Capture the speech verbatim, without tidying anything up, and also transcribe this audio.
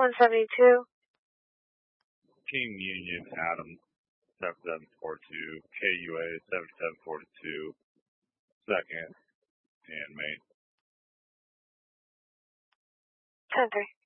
one seventy-two. King Union, Adam, seven seven four two, K U A, seven seven four two, second, and main. ten three.